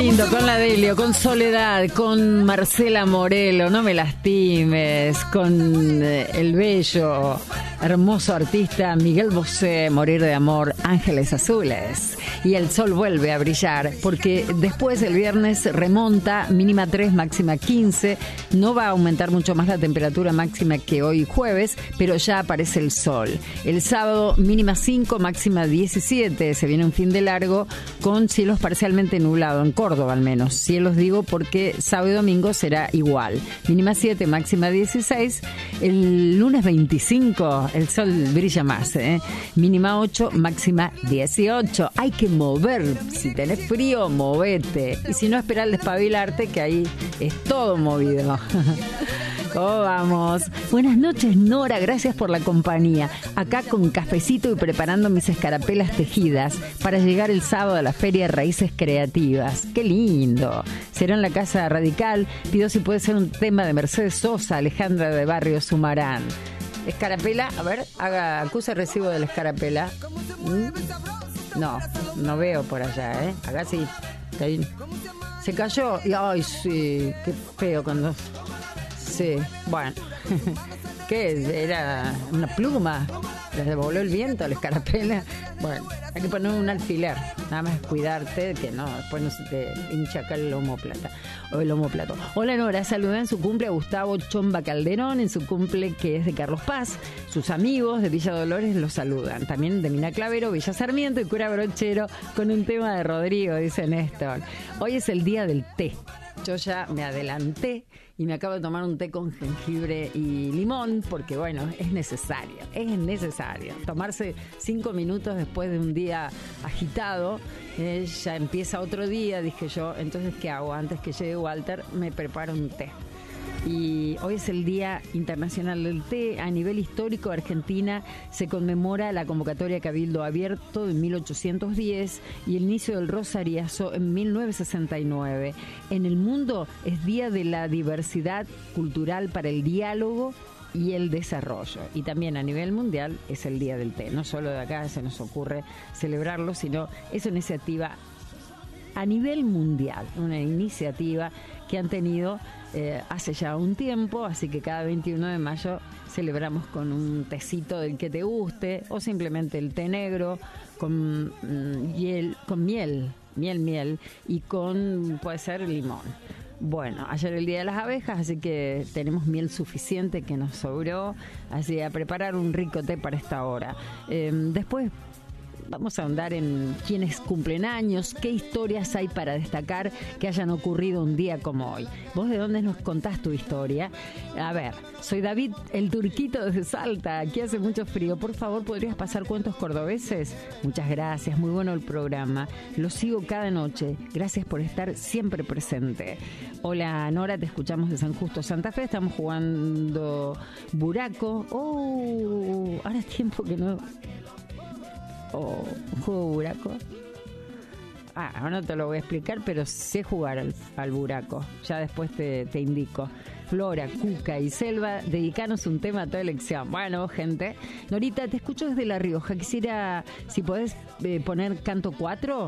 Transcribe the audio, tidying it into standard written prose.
Lindo, con la Delio, con Soledad, con Marcela Morelo, No me lastimes, con el bello, hermoso artista Miguel Bosé, Morir de amor, Ángeles azules. Y el sol vuelve a brillar, porque después el viernes remonta, mínima 3, máxima 15. No va a aumentar mucho más la temperatura máxima que hoy jueves, pero ya aparece el sol. El sábado, mínima 5, máxima 17. Se viene un fin de largo con cielos parcialmente nublados, en Córdoba al menos. Cielos digo porque sábado y domingo será igual. Mínima 7, máxima 16. El lunes 25 el sol brilla más, Mínima 8, máxima 18. Hay que mover. Si tenés frío, movete. Y si no, esperá al despabilarte, que ahí es todo movido. ¿Cómo vamos? Buenas noches, Nora, gracias por la compañía. Acá con cafecito y preparando mis escarapelas tejidas para llegar el sábado a la Feria de Raíces Creativas. ¡Qué lindo! Será en la Casa Radical. Pido si puede ser un tema de Mercedes Sosa, Alejandra de Barrio Sumarán. Escarapela, a ver, acusa recibo de la escarapela. No veo por allá, Acá sí. Se cayó y ay, sí, qué feo cuando... Sí, bueno. ¿Qué? ¿Era una pluma? ¿Les voló el viento a la escarapela? Bueno, hay que poner un alfiler. Nada más cuidarte que no, después no se te hincha acá el omóplata o el omóplato. Hola Nora, saludé en su cumple a Gustavo Chomba Calderón, en su cumple que es de Carlos Paz. Sus amigos de Villa Dolores los saludan. También de Mina Clavero, Villa Sarmiento y Cura Brochero con un tema de Rodrigo, dice Néstor. Hoy es el día del té. Yo ya me adelanté y me acabo de tomar un té con jengibre y limón porque, bueno, es necesario. Tomarse 5 minutos después de un día agitado, ya empieza otro día, dije yo. Entonces, ¿qué hago? Antes que llegue Walter, me preparo un té. Y hoy es el Día Internacional del Té. A nivel histórico, Argentina se conmemora la convocatoria Cabildo Abierto en 1810 y el inicio del Rosariazo en 1969. En el mundo es Día de la Diversidad Cultural para el Diálogo y el Desarrollo. Y también a nivel mundial es el Día del Té. No solo de acá se nos ocurre celebrarlo, sino es una iniciativa a nivel mundial, una iniciativa que han tenido hace ya un tiempo, así que cada 21 de mayo celebramos con un tecito del que te guste o simplemente el té negro con miel y con, puede ser, limón. Bueno, ayer el Día de las Abejas, así que tenemos miel suficiente que nos sobró, así a preparar un rico té para esta hora. Después vamos a ahondar en quiénes cumplen años, qué historias hay para destacar que hayan ocurrido un día como hoy. ¿Vos de dónde nos contás tu historia? A ver, soy David, el turquito desde Salta. Aquí hace mucho frío. Por favor, ¿podrías pasar cuentos cordobeses? Muchas gracias, muy bueno el programa. Lo sigo cada noche. Gracias por estar siempre presente. Hola, Nora, te escuchamos de San Justo, Santa Fe. Estamos jugando buraco. Ahora es tiempo que no... un juego de buraco. Ahora no te lo voy a explicar, pero sé jugar al buraco. Ya después te indico. Flora, Cuca y Selva, dedicanos un tema a toda elección. Bueno, gente, Norita, te escucho desde La Rioja. Quisiera, si podés poner Canto 4